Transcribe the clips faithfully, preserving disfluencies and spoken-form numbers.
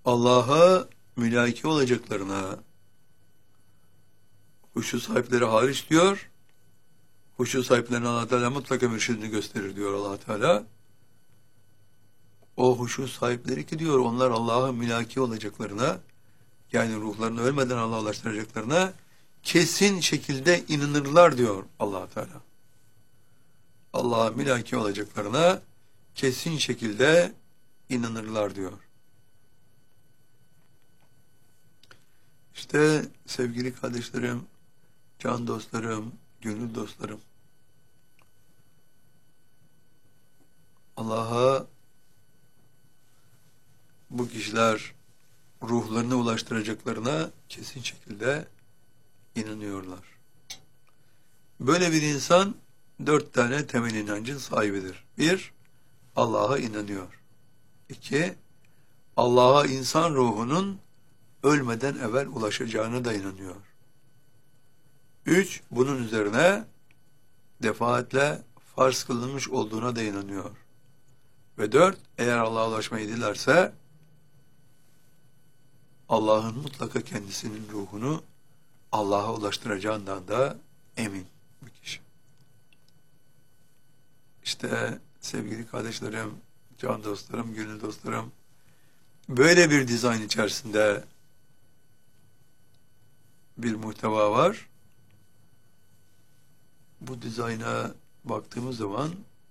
Allah'a mülaki olacaklarına huşu sahipleri hariç diyor. Huşu sahiplerine Allah Teala mutlaka mürşidini gösterir diyor Allah Teala. O huşu sahipleri ki diyor onlar Allah'a mülaki olacaklarına, yani ruhlarını ölmeden Allah'a ulaştıracaklarına kesin şekilde inanırlar diyor Allah Teala. Allah'a mülaki olacaklarına kesin şekilde inanırlar diyor. İşte sevgili kardeşlerim, can dostlarım, gönül dostlarım, Allah'a bu kişiler ruhlarını ulaştıracaklarına kesin şekilde inanıyorlar. Böyle bir insan dört tane temel inancın sahibidir. Bir, Allah'a inanıyor. İki, Allah'a insan ruhunun ölmeden evvel ulaşacağına da inanıyor. Üç, bunun üzerine defaatle farz kılınmış olduğuna da inanıyor. Ve dört, eğer Allah'a ulaşmayı dilerse Allah'ın mutlaka kendisinin ruhunu Allah'a ulaştıracağından da emin bir kişi. İşte sevgili kardeşlerim, can dostlarım, gönül dostlarım, böyle bir dizayn içerisinde bir muhteva var. Bu dizayna baktığımız zaman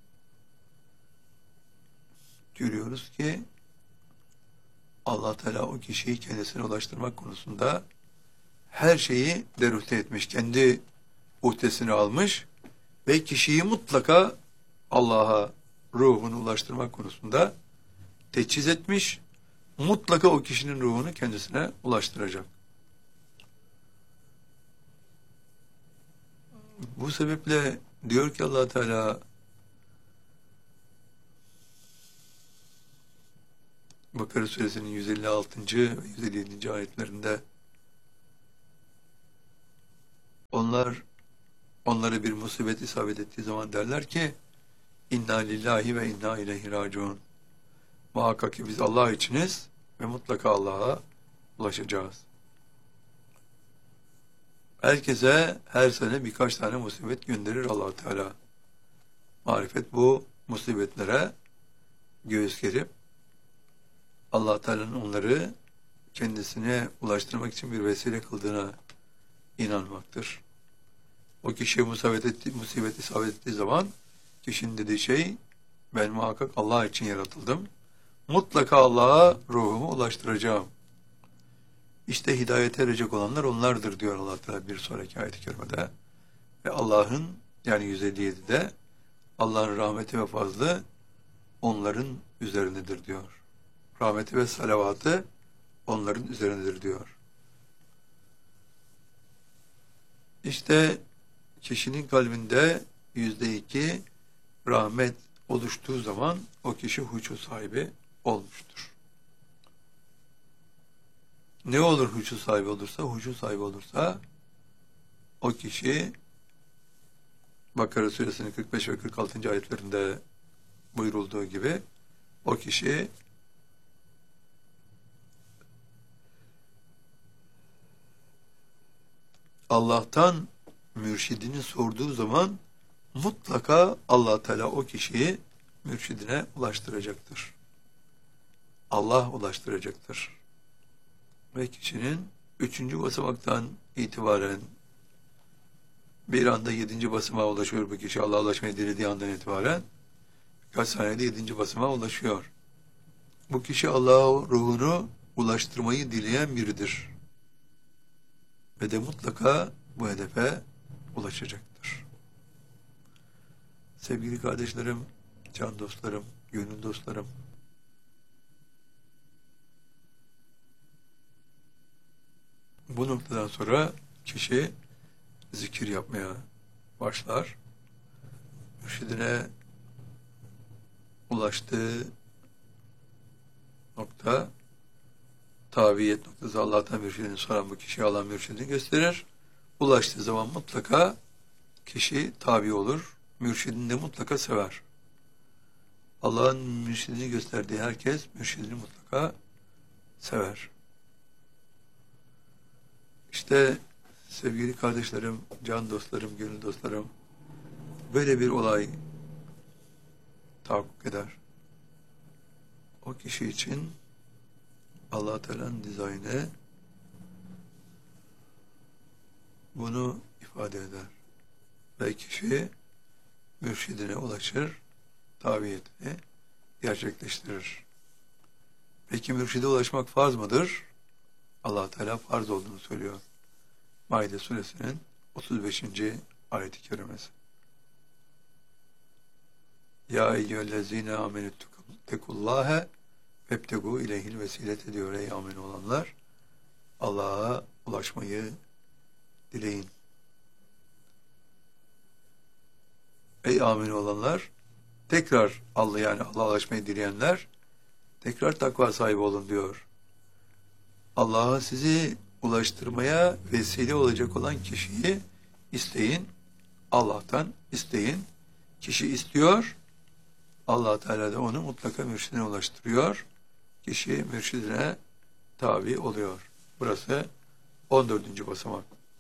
görüyoruz ki Allah Teala o kişiyi kendisine ulaştırmak konusunda her şeyi derüfte etmiş, kendi uhdesine almış ve kişiyi mutlaka Allah'a ruhunu ulaştırmak konusunda teçhiz etmiş, mutlaka o kişinin ruhunu kendisine ulaştıracak. Bu sebeple diyor ki Allah Teala Bakara suresinin yüz elli altıncı ve yüz elli yedinci ayetlerinde onlar onlara bir musibet isabet ettiği zaman derler ki İnna lillahi ve inna ileyhi raciun. Muhakkak ki biz Allah içiniz ve mutlaka Allah'a ulaşacağız. Herkese her sene birkaç tane musibet gönderir Allah Teala. Marifet bu musibetlere göğüs gerip Allah Teala'nın onları kendisine ulaştırmak için bir vesile kıldığına inanmaktır. O kişiye musibet, etti, musibet isabet ettiği zaman kişinin dediği şey ben muhakkak Allah için yaratıldım. Mutlaka Allah'a ruhumu ulaştıracağım. İşte hidayete erecek olanlar onlardır diyor Allah Teala bir sonraki ayet-i kerimede. Ve Allah'ın yani yüz elli yedide Allah'ın rahmeti ve fazlı onların üzerindedir diyor. Rahmeti ve salavatı onların üzerindedir diyor. İşte kişinin kalbinde yüzde iki rahmet oluştuğu zaman o kişi huşu sahibi olmuştur. Ne olur huşu sahibi olursa? Huşu sahibi olursa o kişi Bakara suresinin kırk beş ve kırk altıncı ayetlerinde buyurulduğu gibi o kişi Allah'tan mürşidini sorduğu zaman mutlaka Allah Teala o kişiyi mürşidine ulaştıracaktır. Allah ulaştıracaktır. Ve kişinin üçüncü basamaktan itibaren bir anda yedinci basamağa ulaşıyor bu kişi. Allah'a ulaşmayı dilediği andan itibaren birkaç saniyede yedinci basamağa ulaşıyor. Bu kişi Allah'a ruhunu ulaştırmayı dileyen biridir. Ve de mutlaka bu hedefe ulaşacaktır. Sevgili kardeşlerim, can dostlarım, gönül dostlarım, bu noktadan sonra kişi zikir yapmaya başlar. Mürşidine ulaştığı nokta tabiyet noktası Allah'tan mürşidini soran bu kişiye Allah mürşidini gösterir. Ulaştığı zaman mutlaka kişi tabi olur. Mürşidini de mutlaka sever. Allah'ın mürşidini gösterdiği herkes mürşidini mutlaka sever. İşte sevgili kardeşlerim, can dostlarım, gönül dostlarım, böyle bir olay tahakkuk eder. O kişi için Allah Teala'nın dizaynı bunu ifade eder. Ve kişi mürşidine ulaşır, tabiyetini gerçekleştirir. Peki mürşide ulaşmak farz mıdır? Allah Teala farz olduğunu söylüyor. Maide suresinin otuz beşinci ayet-i kerimesi. Ya eyyühellezine amenüttekullâhe vebtegû ileyhil vesilete diyor ey amin olanlar. Allah'a ulaşmayı dileyin. Ey amin olanlar, tekrar Allah yani Allah'a ulaşmayı dileyenler tekrar takva sahibi olun diyor. Allah'a sizi ulaştırmaya vesile olacak olan kişiyi isteyin. Allah'tan isteyin. Kişi istiyor. Allah Teala da onu mutlaka mürşidine ulaştırıyor. Kişi mürşidine tabi oluyor. Burası on dördüncü basamak.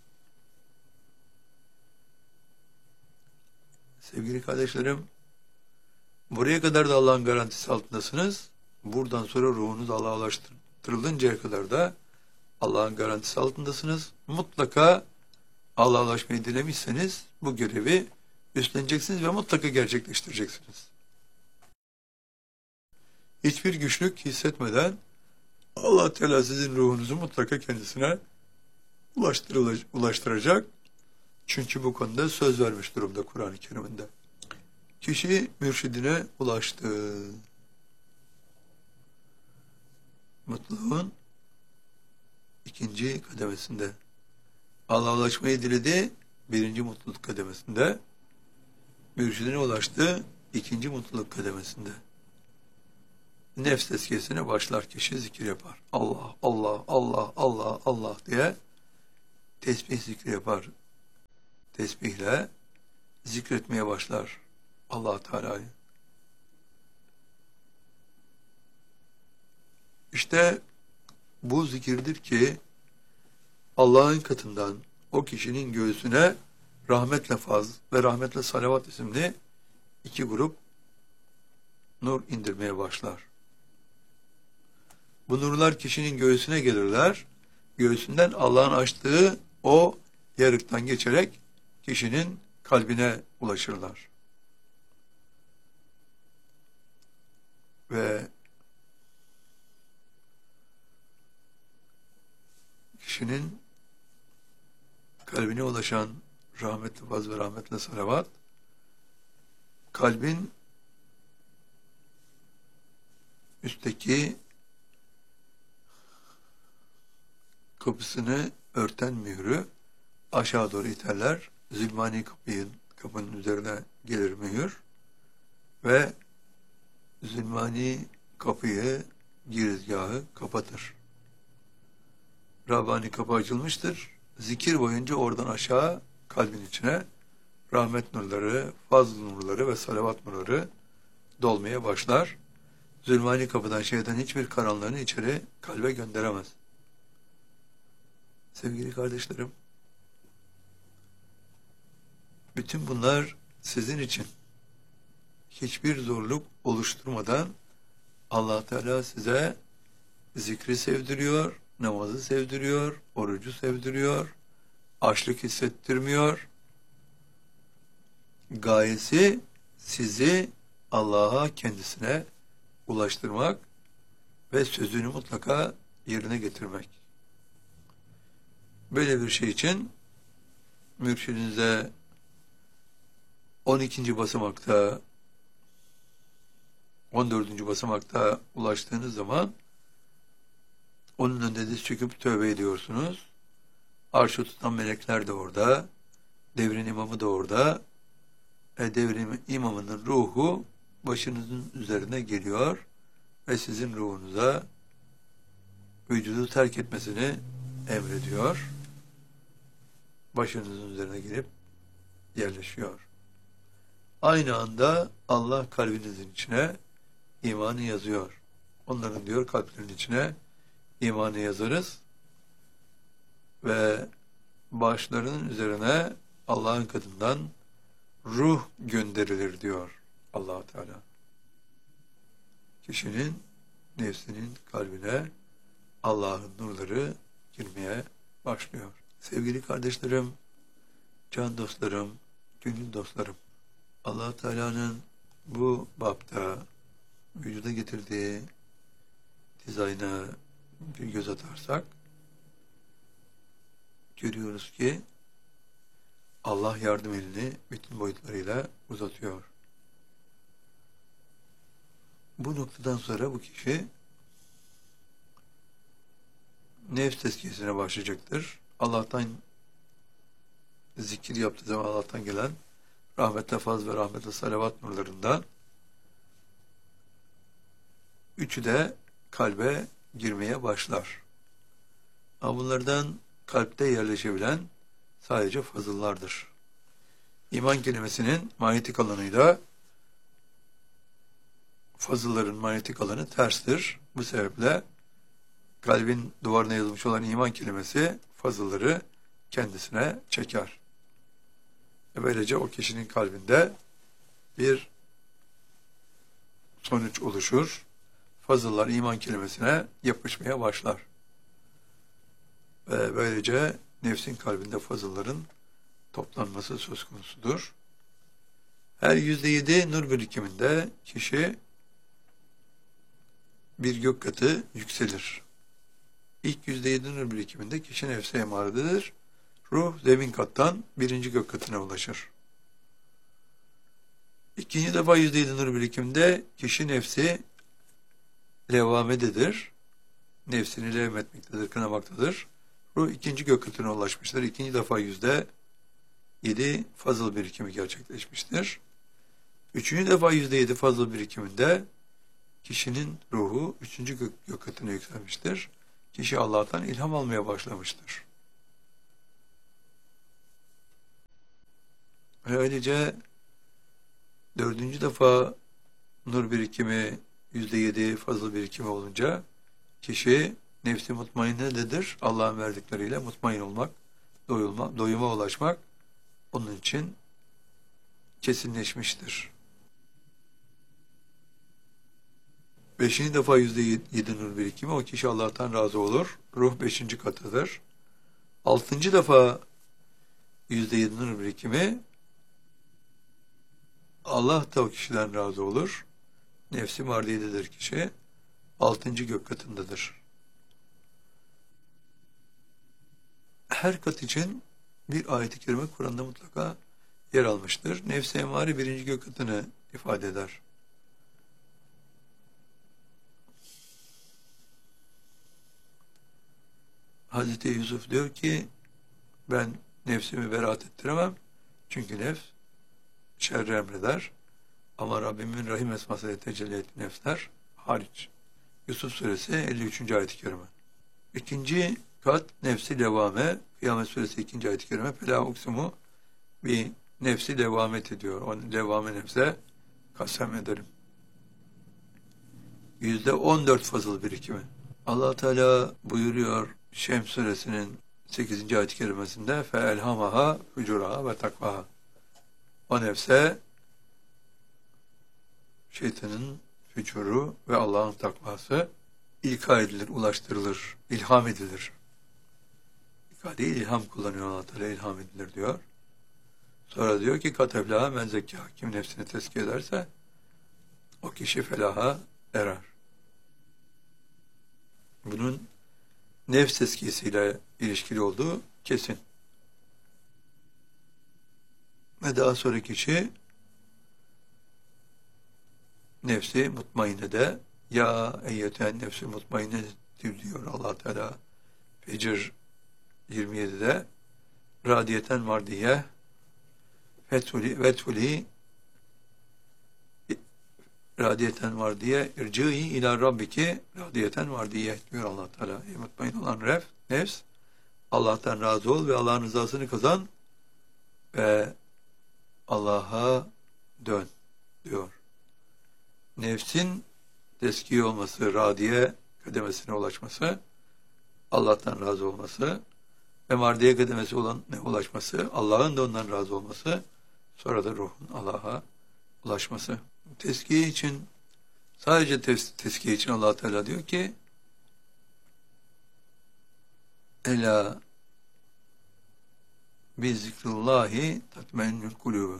Sevgili kardeşlerim, buraya kadar da Allah'ın garantisi altındasınız. Buradan sonra ruhunuz Allah'a ulaştırılıncaya kadar da Allah'ın garantisi altındasınız. Mutlaka Allah'a ulaşmayı dilemişseniz bu görevi üstleneceksiniz ve mutlaka gerçekleştireceksiniz. Hiçbir güçlük hissetmeden Allah Teala sizin ruhunuzu mutlaka kendisine ulaştıracak. Çünkü bu konuda söz vermiş durumda Kur'an-ı Kerim'inde. Kişi mürşidine ulaştı. Mutluluğun ikinci kademesinde. Allah'a ulaşmayı diledi, birinci mutluluk kademesinde. Mürşidine ulaştı, ikinci mutluluk kademesinde. Nefs tezkiyesine başlar kişi, zikir yapar. Allah, Allah, Allah, Allah, Allah diye tesbih zikri yapar. Tesbihle zikretmeye başlar Allah Teala'yı. İşte bu zikirdir ki Allah'ın katından o kişinin göğsüne rahmetle faz ve rahmetle salavat isimli iki grup nur indirmeye başlar. Bu nurlar kişinin göğsüne gelirler. Göğsünden Allah'ın açtığı o yarıktan geçerek kişinin kalbine ulaşırlar. Ve kişinin kalbine ulaşan rahmetli faz ve rahmetli salavat kalbin üstteki kapısını örten mührü aşağı doğru iterler. Zülmani kapıyı, kapının üzerine gelir mühür ve Zülmani kapıyı, girizgahı kapatır. Rabbani kapı açılmıştır. Zikir boyunca oradan aşağı kalbin içine rahmet nurları, fazl nurları ve salavat nurları dolmaya başlar. Zülmani kapıdan şeytan hiçbir karanlığını içeri kalbe gönderemez. Sevgili kardeşlerim, bütün bunlar sizin için hiçbir zorluk oluşturmadan Allah Teala size zikri sevdiriyor, namazı sevdiriyor, orucu sevdiriyor, açlık hissettirmiyor. Gayesi sizi Allah'a kendisine ulaştırmak ve sözünü mutlaka yerine getirmek. Böyle bir şey için mürşidinize on ikinci basamakta, on dördüncü basamakta ulaştığınız zaman onun önünde diz çöküp tövbe ediyorsunuz. Arşı tutan melekler de orada, devrin imamı da orada. E, devrin imamının ruhu başınızın üzerine geliyor ve sizin ruhunuza vücudu terk etmesini emrediyor. Başınızın üzerine gelip yerleşiyor. Aynı anda Allah kalbinizin içine imanı yazıyor. Onların diyor kalplerinin içine imanı yazarız ve başlarının üzerine Allah'ın katından ruh gönderilir diyor Allah Teala. Kişinin nefsinin kalbine Allah'ın nurları girmeye başlıyor. Sevgili kardeşlerim, can dostlarım, gönül dostlarım, Allah Teala'nın bu bapta vücuda getirdiği dizayna bir göz atarsak görüyoruz ki Allah yardım elini bütün boyutlarıyla uzatıyor. Bu noktadan sonra bu kişi nefs tezkiyesine başlayacaktır. Allah'tan zikir yaptığı zaman Allah'tan gelen rahmetle faz ve rahmetle salavat nurlarından üçü de kalbe girmeye başlar. Ama bunlardan kalpte yerleşebilen sadece fazıllardır. İman kelimesinin manyetik alanıyla fazılların manyetik alanı terstir. Bu sebeple kalbin duvarına yazılmış olan iman kelimesi fazılları kendisine çeker. Ve böylece o kişinin kalbinde bir sonuç oluşur. Fazıllar iman kelimesine yapışmaya başlar. Ve böylece nefsin kalbinde fazılların toplanması söz konusudur. Her yüzde yedi nur birikiminde kişi bir gök katı yükselir. İlk yüzde yedi nur birikiminde kişi nefse emaredir. Ruh zemin kattan birinci gök katına ulaşır. İkinci defa yüzde yedi nur birikiminde kişi nefsi levamededir. Nefsini levmetmektedir, kınamaktadır. Ruh ikinci gök katına ulaşmıştır. İkinci defa yüzde yedi fazıl birikimi gerçekleşmiştir. Üçüncü defa yüzde yedi fazıl birikiminde kişinin ruhu üçüncü gök, gök katına yükselmiştir. Kişi Allah'tan ilham almaya başlamıştır. Ve öylece dördüncü defa nur birikimi yüzde yedi fazıl birikimi olunca kişi nefsi mutmainnedir. Allah'ın verdikleriyle mutmain olmak, doyulma, doyuma ulaşmak onun için kesinleşmiştir. Beşinci defa yüzde yedi nur birikimi o kişi Allah'tan razı olur. Ruh beşinci katıdır. Altıncı defa yüzde yedi nur birikimi Allah da o kişiden razı olur. Nefsi mardiyededir kişi. Altıncı gök katındadır. Her kat için bir ayet-i kerime Kur'an'da mutlaka yer almıştır. Nefs-i emare birinci gök katını ifade eder. Hazreti Yusuf diyor ki ben nefsimi beraat ettiremem. Çünkü nefs şerri emreder. Ama Rabbimin Rahim esmasıyla tecelli ettiği nefsler hariç. Yusuf suresi elli üçüncü ayet-i kerime. İkinci kat nefsi levame. Kıyamet suresi ikinci ayet-i kerime. Fela uksimu bir nefsi levamet ediyor. O levame nefse kasem ederim. Yüzde on dört fazıl birikimi. Allah Teala buyuruyor Şems suresinin sekizinci ayet-i kerimesinde fe elhamaha fucuraha ve takvaha. O nefse şeytanın fücuru ve Allah'ın takvası ilka edilir, ulaştırılır, ilham edilir. İlka değil, ilham kullanıyor Allah Teala, ilham edilir diyor. Sonra diyor ki kateflaha men zekâ. Kim nefsini tezkiye ederse o kişi felaha erer. Bunun nefs tezkiyesiyle ilişkili olduğu kesin. Ve daha sonra kişi nefsi mutmainne de ya eyyeten nefsi mutmainne diyor Allah Teala Fecr yirmi yedide radiyeten var diye fethuli vethuli radiyeten var diye ircî ila rabbiki radiyeten var diye diyor Allah Teala. E, mutmain olan ref, nefs Allah'tan razı ol ve Allah'ın rızasını kazan ve Allah'a dön diyor. Nefsin teskiye olması, radiye kademesine ulaşması Allah'tan razı olması ve mardiye kademesi olan ne ulaşması, Allah'ın da ondan razı olması, sonra da ruhun Allah'a ulaşması. Tezkiye için, sadece tes tezkiye için Allah Teala diyor ki, Ela bi zikrullahi tatmainnül kulûbü.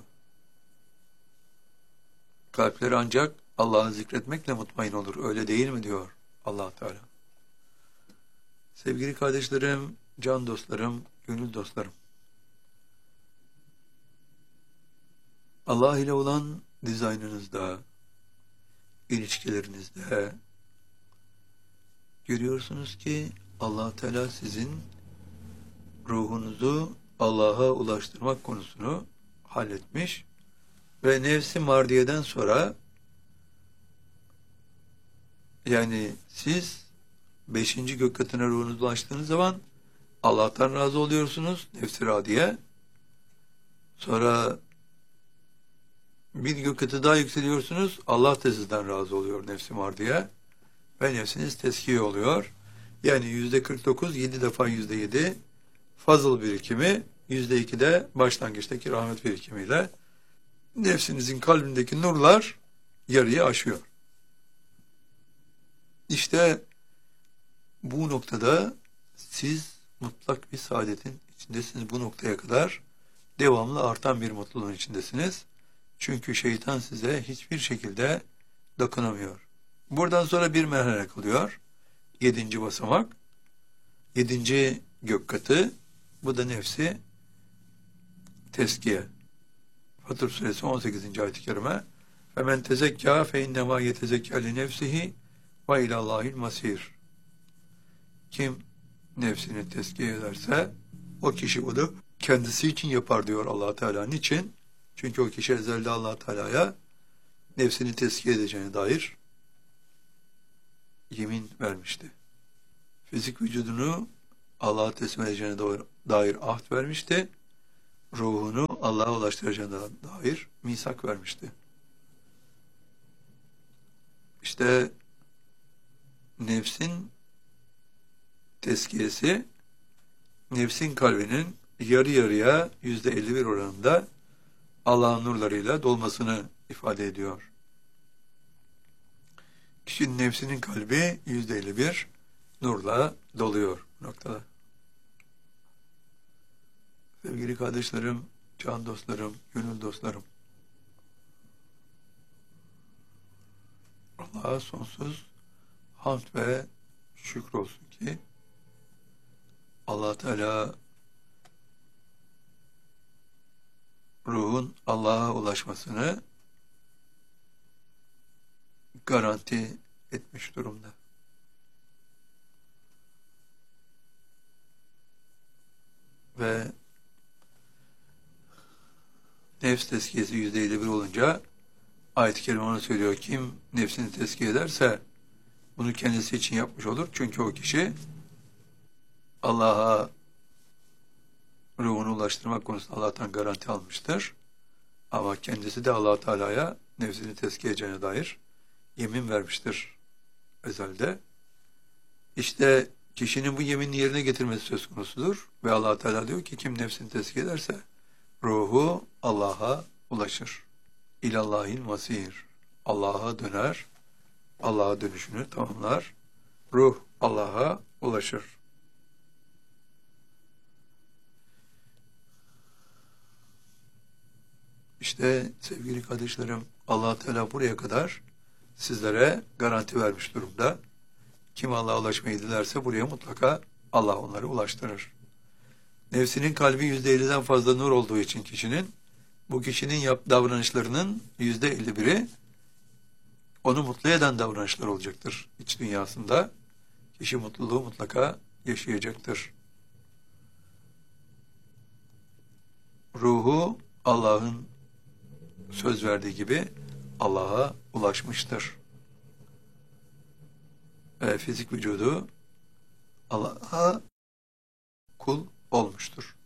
Kalpleri ancak Allah'ı zikretmekle mutmain olur. Öyle değil mi diyor Allah Teala. Sevgili kardeşlerim, can dostlarım, gönül dostlarım. Allah ile olan dizaynınızda, ilişkilerinizde görüyorsunuz ki Allah Teala sizin ruhunuzu Allah'a ulaştırmak konusunu halletmiş ve nefsi mardiyeden sonra, yani siz beşinci gök katına ruhunuzu ulaştığınız zaman Allah'tan razı oluyorsunuz, nefsi radiye. Sonra bir gök katı daha yükseliyorsunuz, Allah da sizden razı oluyor, nefsi mardiye, ve nefsiniz teskiye oluyor. Yani yüzde kırk dokuz, yedi defa yüzde yedi fazıl birikimi, yüzde iki de başlangıçtaki rahmet birikimiyle nefsinizin kalbindeki nurlar yarıyı aşıyor. İşte bu noktada siz mutlak bir saadetin içindesiniz. Bu noktaya kadar devamlı artan bir mutluluğun içindesiniz. Çünkü şeytan size hiçbir şekilde dokunamıyor. Buradan sonra bir merhale kalıyor. Yedinci basamak. Yedinci gök katı. Bu da nefsi teskiye. Fatır suresi on sekizinci ayet-i kerime. فَمَنْ تَزَكَّى فَاِنَّمَا يَتَزَكَّى لِنَفْسِهِ وَاِلَى اللّٰهِ الْمَسِيرِ. Kim nefsini teskiye ederse o kişi bunu kendisi için yapar diyor Allah Teala. Niçin? Çünkü o kişi ezelde Allah Teala'ya nefsini teskiye edeceğine dair yemin vermişti. Fizik vücudunu Allah'a teslim edeceğine dair ahd vermişti. Ruhunu Allah'a ulaştıracağına dair misak vermişti. İşte nefsin teskiyesi, nefsin kalbinin yarı yarıya yüzde elli bir oranında Allah'ın nurlarıyla dolmasını ifade ediyor. Kişinin nefsinin kalbi yüzde elli bir nurla doluyor noktada. Sevgili kardeşlerim, can dostlarım, gönül dostlarım, Allah'a sonsuz hamd ve şükür olsun ki Allah Teala ruhun Allah'a ulaşmasını garanti etmiş durumda. Ve nefs tezkiyesi yüzde elli bir olunca ayet-i kerime onu söylüyor. Kim nefsini tezkiye ederse bunu kendisi için yapmış olur. Çünkü o kişi Allah'a ruhunu ulaştırmak konusunda Allah'tan garanti almıştır. Ama kendisi de Allah Teala'ya nefsini tezkiye edeceğine dair yemin vermiştir ezelde. İşte kişinin bu yeminini yerine getirmesi söz konusudur. Ve Allah Teala diyor ki kim nefsini tezkiye ederse ruhu Allah'a ulaşır. İlallahil masir. Allah'a döner. Allah'a dönüşünü tamamlar. Ruh Allah'a ulaşır. İşte sevgili kardeşlerim, Allah Teala buraya kadar sizlere garanti vermiş durumda. Kim Allah'a ulaşmayı dilerse buraya mutlaka Allah onları ulaştırır. Nefsinin kalbi yüzde elliden fazla nur olduğu için kişinin, bu kişinin yap davranışlarının yüzde elli biri onu mutlu eden davranışlar olacaktır. İç dünyasında kişi mutluluğu mutlaka yaşayacaktır. Ruhu Allah'ın söz verdiği gibi Allah'a ulaşmıştır. Ve fizik vücudu Allah'a kul olmuştur.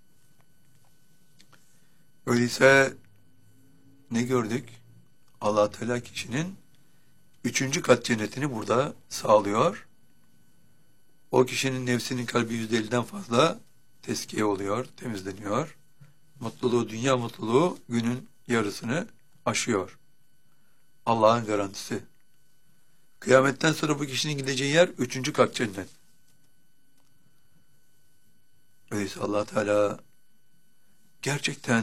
Öyleyse ne gördük? Allah Teala kişinin üçüncü kat cennetini burada sağlıyor. O kişinin nefsinin kalbi yüzde elliden fazla teskiye oluyor, temizleniyor. Mutluluğu, dünya mutluluğu günün yarısını aşıyor. Allah'ın garantisi. Kıyametten sonra bu kişinin gideceği yer üçüncü kat cennet. Öyleyse Allah Teala gerçekten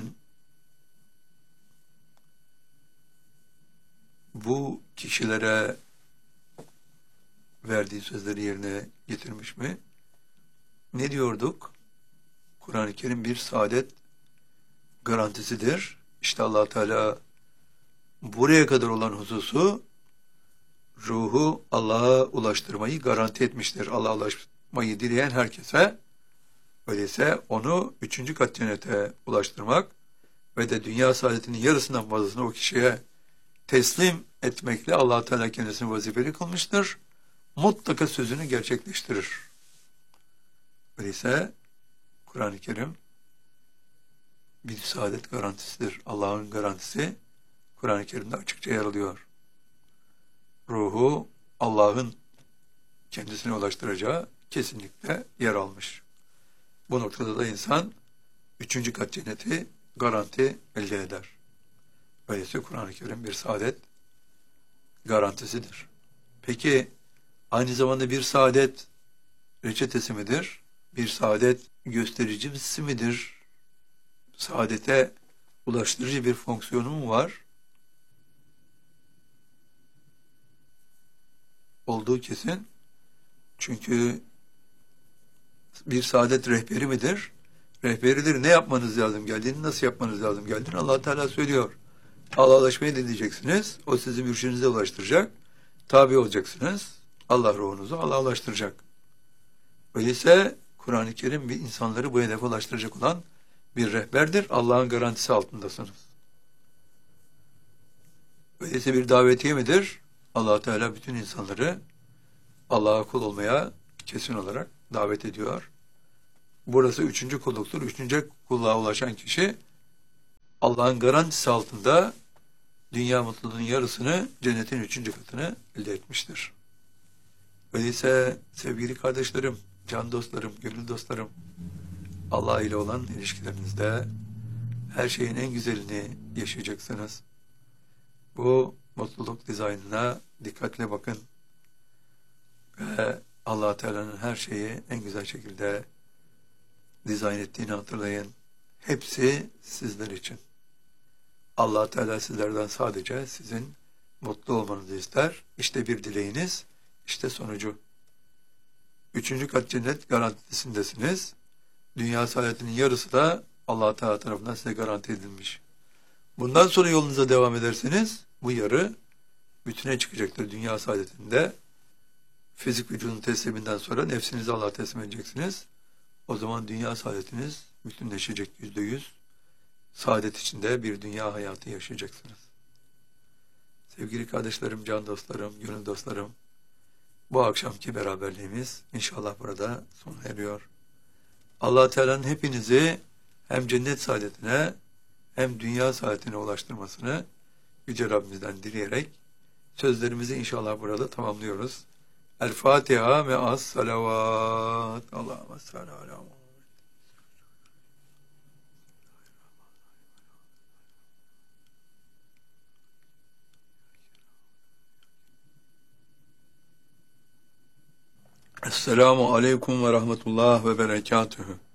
bu kişilere verdiği sözleri yerine getirmiş mi? Ne diyorduk? Kur'an-ı Kerim bir saadet garantisidir. İşte Allah Teala buraya kadar olan hususu ruhu Allah'a ulaştırmayı garanti etmiştir. Allah'a ulaşmayı dileyen herkese, öyleyse onu üçüncü kat cennete ulaştırmak ve de dünya saadetinin yarısından fazlasını o kişiye teslim etmekle Allah Teala kendisini vazifeli kılmıştır. Mutlaka sözünü gerçekleştirir. Öyleyse Kur'an-ı Kerim bir saadet garantisidir. Allah'ın garantisi Kur'an-ı Kerim'de açıkça yer alıyor. Ruhu Allah'ın kendisine ulaştıracağı kesinlikle yer almış. Bu noktada da insan üçüncü kat cenneti garanti elde eder. Öyleyse Kur'an-ı Kerim bir saadet garantisidir. Peki aynı zamanda bir saadet reçetesi midir? Bir saadet göstericisi midir? Saadete ulaştırıcı bir fonksiyonu mu var? Olduğu kesin. Çünkü bir saadet rehberi midir? Rehberidir. Ne yapmanız lazım geldiğini, nasıl yapmanız lazım geldiğini Allah Teala söylüyor. Allah'laşmayı dinleyeceksiniz. O sizi mürşidinize ulaştıracak. Tabi olacaksınız. Allah ruhunuzu Allah'a ulaştıracak. Öyleyse Kur'an-ı Kerim bir insanları bu hedefe ulaştıracak olan bir rehberdir. Allah'ın garantisi altındasınız. Öyleyse bir davetiye midir? Allah Teala bütün insanları Allah'a kul olmaya kesin olarak davet ediyor. Burası üçüncü kulluktur. Üçüncü kulluğa ulaşan kişi Allah'ın garantisi altında dünya mutluluğunun yarısını, cennetin üçüncü katını elde etmiştir. Öyleyse sevgili kardeşlerim, can dostlarım, gönül dostlarım, Allah ile olan ilişkilerinizde her şeyin en güzelini yaşayacaksınız. Bu mutluluk dizaynına dikkatle bakın ve Allah Teala'nın her şeyi en güzel şekilde dizayn ettiğini hatırlayın. Hepsi sizler için. Allah Teala sizlerden sadece sizin mutlu olmanızı ister. İşte bir dileğiniz, işte sonucu. Üçüncü kat cennet garantisindesiniz. Dünya saadetinin yarısı da Allah Teala tarafından size garanti edilmiş. Bundan sonra yolunuza devam ederseniz bu yarı bütüne çıkacaktır dünya saadetinde. Fizik vücudun tesliminden sonra nefsinizi Allah'a teslim edeceksiniz. O zaman dünya saadetiniz bütünleşecek yüzde yüz. Saadet içinde bir dünya hayatı yaşayacaksınız. Sevgili kardeşlerim, can dostlarım, gönül dostlarım, bu akşamki beraberliğimiz inşallah burada sona eriyor. Allah Teala'nın hepinizi hem cennet saadetine hem dünya saadetine ulaştırmasını Yüce Rabbimizden dileyerek sözlerimizi inşallah burada tamamlıyoruz. El Fatiha ve as salavat. Allahümme salli ala Muhammed. Esselamu aleyküm ve rahmetullah ve berekatühü.